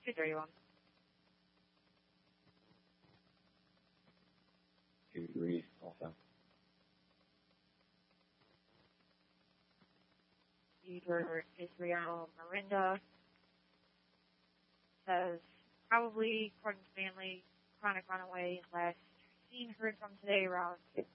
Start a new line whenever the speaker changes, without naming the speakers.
231.
You agree also.
User Israel Marinda says, probably, according to family, chronic runaway, last seen heard from today around